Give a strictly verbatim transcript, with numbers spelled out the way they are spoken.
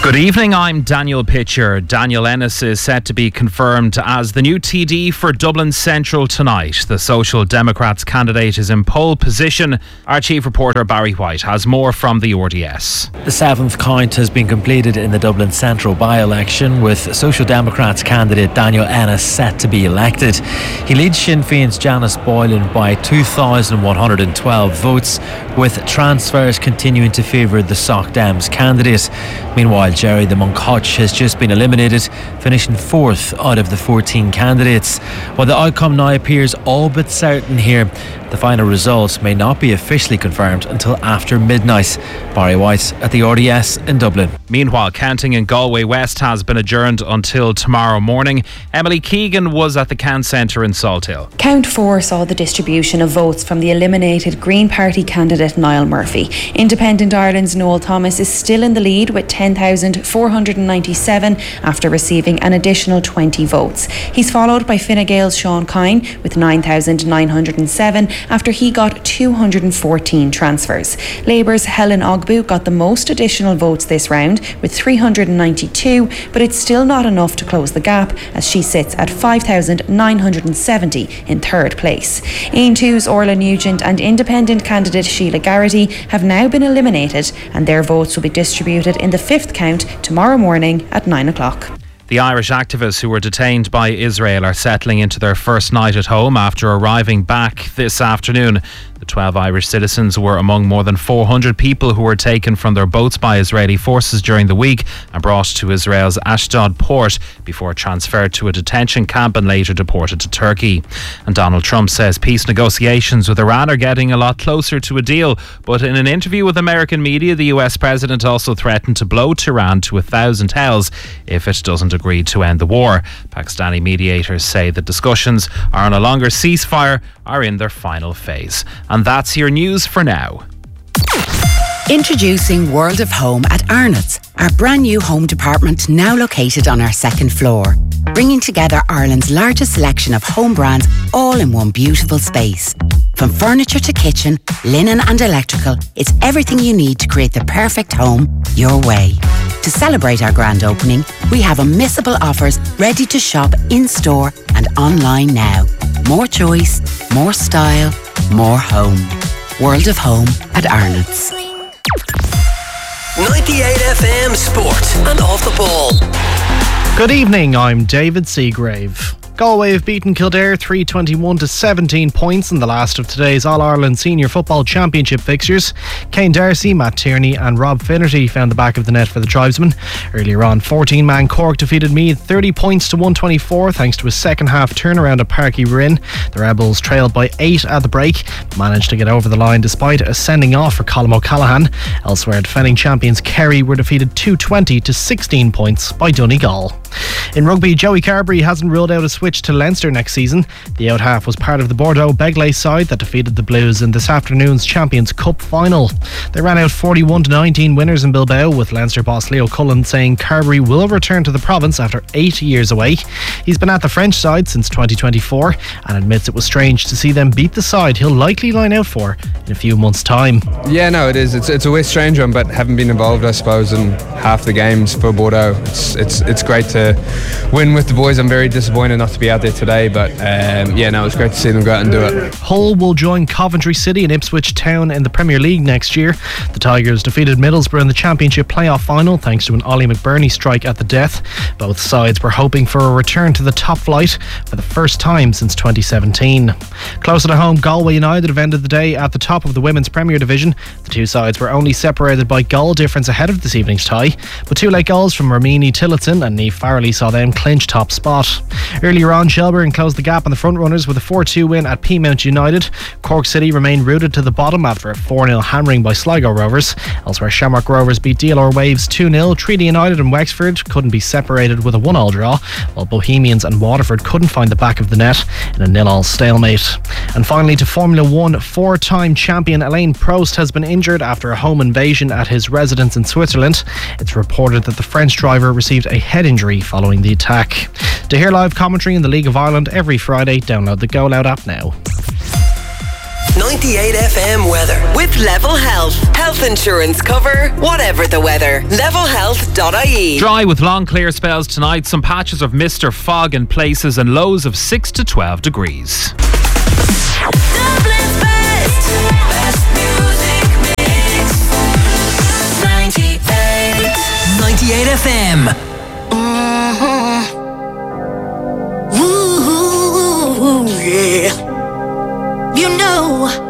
Good evening, I'm Daniel Pitcher. Daniel Ennis is set to be confirmed as the new T D for Dublin Central tonight. The Social Democrats candidate is in pole position. Our chief reporter Barry White has more from the R D S. The seventh count has been completed in the Dublin Central by-election, with Social Democrats candidate Daniel Ennis set to be elected. He leads Sinn Féin's Janice Boylan by two thousand one hundred twelve votes, with transfers continuing to favour the Soc Dems candidate. Meanwhile, Jerry the Monk Hutch has just been eliminated, finishing fourth out of the fourteen candidates. While the outcome now appears all but certain here, the final results may not be officially confirmed until after midnight. Barry White at the R D S in Dublin. Meanwhile, counting in Galway West has been adjourned until tomorrow morning. Emily Keegan was at the Can Centre in Salthill. Count four saw the distribution of votes from the eliminated Green Party candidate Niall Murphy. Independent Ireland's Noel Thomas is still in the lead with ten thousand four hundred ninety-seven after receiving an additional twenty votes. He's followed by Fine Gael's Sean Kine with nine thousand nine hundred seven after he got two hundred fourteen transfers. Labour's Helen Ogbu got the most additional votes this round with three hundred ninety-two, but it's still not enough to close the gap as she sits at five thousand nine hundred seventy in third place. Aontú's two's Orla Nugent and independent candidate Sheila Garrity have now been eliminated, and their votes will be distributed in the fifth count tomorrow morning at nine o'clock. The Irish activists who were detained by Israel are settling into their first night at home after arriving back this afternoon. The twelve Irish citizens were among more than four hundred people who were taken from their boats by Israeli forces during the week and brought to Israel's Ashdod port before transferred to a detention camp and later deported to Turkey. And Donald Trump says peace negotiations with Iran are getting a lot closer to a deal. But in an interview with American media, the U S president also threatened to blow Tehran to a thousand hells if it doesn't agree to end the war. Pakistani mediators say that discussions are on a longer ceasefire are in their final phase. And that's your news for now. Introducing World of Home at Arnott's, our brand new home department now located on our second floor, bringing together Ireland's largest selection of home brands all in one beautiful space. From furniture to kitchen, linen and electrical, it's everything you need to create the perfect home your way. To celebrate our grand opening, we have unmissable offers ready to shop in-store and online now. More choice, more style, more home. World of Home at Arnott's. ninety-eight F M Sport and Off the Ball. Good evening, I'm David Seagrave. Galway have beaten Kildare three twenty-one to seventeen points in the last of today's All-Ireland Senior Football Championship fixtures. Kane Darcy, Matt Tierney and Rob Finnerty found the back of the net for the tribesmen. Earlier on, fourteen-man Cork defeated Meath thirty points to one twenty-four thanks to a second-half turnaround at Páirc Uí Rinn. The Rebels trailed by eight at the break, but managed to get over the line despite a sending off for Colm O'Callaghan. Elsewhere, defending champions Kerry were defeated two twenty to sixteen points by Donegal. In rugby, Joey Carberry hasn't ruled out a switch to Leinster next season. The out half was part of the Bordeaux Begley side that defeated the Blues in this afternoon's Champions Cup final. They ran out forty-one to nineteen winners in Bilbao, with Leinster boss Leo Cullen saying Carberry will return to the province after eight years away. He's been at the French side since twenty twenty-four and admits it was strange to see them beat the side he'll likely line out for in a few months' time. Yeah, no, it is. It's it's a weird strange one, but having been involved, I suppose, in half the games for Bordeaux, it's it's it's great to win with the boys. I'm very disappointed not to be out there today, but um, yeah, no, it's great to see them go out and do it. Hull will join Coventry City and Ipswich Town in the Premier League next year. The Tigers defeated Middlesbrough in the Championship playoff final thanks to an Ollie McBurney strike at the death. Both sides were hoping for a return to the top flight for the first time since twenty seventeen. Closer to home, Galway United have ended the day at the top of the Women's Premier Division. The two sides were only separated by goal difference ahead of this evening's tie, but two late goals from Romini Tillotson and Niamh Farrelly saw them clinch top spot. Earlier on, Shelburne closed the gap on the front runners with a four two win at Peamount United. Cork City remained rooted to the bottom after a four nil hammering by Sligo Rovers. Elsewhere, Shamrock Rovers beat D L R Waves two nil. Treaty United and Wexford couldn't be separated with a one all draw, while Bohemians and Waterford couldn't find the back of the net in a nil all stalemate. And finally, to Formula One, four-time champion Alain Prost has been injured after a home invasion at his residence in Switzerland. It's reported that the French driver received a head injury following the attack. To hear live commentary in the League of Ireland every Friday, download the Go Loud app now. ninety-eight F M weather. With Level Health. Health insurance cover, whatever the weather. level health dot I E. Dry with long clear spells tonight. Some patches of mist or fog in places and lows of six to twelve degrees. Dublin's best, best music mix. ninety-eight. ninety-eight F M. Mm-hmm. Ooh, yeah. You know